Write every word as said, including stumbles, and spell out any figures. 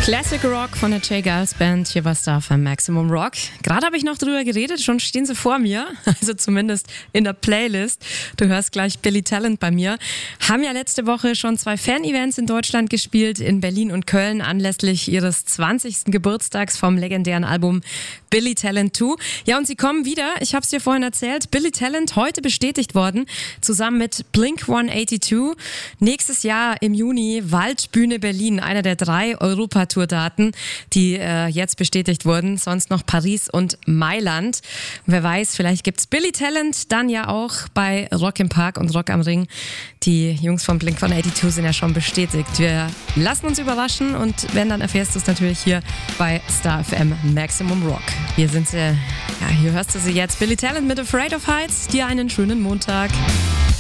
Classic Rock von der J. Giles Band, hier war Star für Maximum Rock. Gerade habe ich noch drüber geredet, schon stehen sie vor mir, also zumindest in der Playlist. Du hörst gleich Billy Talent bei mir. Haben ja letzte Woche schon zwei Fan-Events in Deutschland gespielt, in Berlin und Köln, anlässlich ihres zwanzigsten Geburtstags vom legendären Album Billy Talent zwei. Ja, und sie kommen wieder, ich habe es dir vorhin erzählt, Billy Talent heute bestätigt worden, zusammen mit Blink hundertzweiundachtzig. Nächstes Jahr im Juni Waldbühne Berlin, einer der drei Europatour-Daten, die äh, jetzt bestätigt wurden. Sonst noch Paris und Mailand. Wer weiß, vielleicht gibt's Billy Talent dann ja auch bei Rock im Park und Rock am Ring. Die Jungs von Blink hundertzweiundachtzig sind ja schon bestätigt. Wir lassen uns überraschen und wenn, dann erfährst du es natürlich hier bei Star F M Maximum Rock. Hier sind sie, ja, hier hörst du sie jetzt. Billy Talent mit Afraid of Heights. Dir einen schönen Montag.